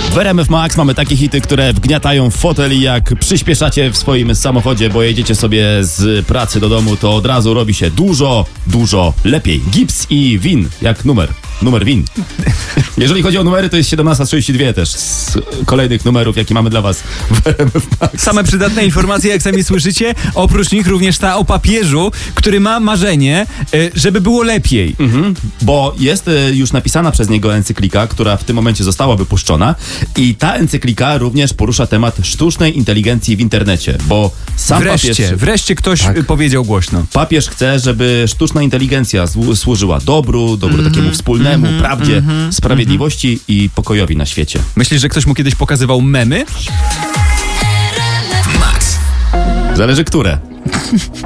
W RMF Max mamy takie hity, które wgniatają w fotel i jak przyspieszacie w swoim samochodzie, bo jedziecie sobie z pracy do domu, to od razu robi się dużo, dużo lepiej. Gips i Win, jak numer Win. Jeżeli chodzi o numery, to jest 17:32 też z kolejnych numerów, jakie mamy dla was w RMF Max. Same przydatne informacje, jak sami słyszycie. Oprócz nich również ta o papieżu, który ma marzenie, żeby było lepiej. Bo jest już napisana przez niego encyklika, która w tym momencie została wypuszczona i ta encyklika również porusza temat sztucznej inteligencji w internecie, bo sam Wreszcie ktoś powiedział głośno. Papież chce, żeby sztuczna inteligencja służyła dobru takiemu wspólnemu, prawdzie, sprawiedliwości i pokojowi na świecie. Myślisz, że ktoś mu kiedyś pokazywał memy? Zależy które.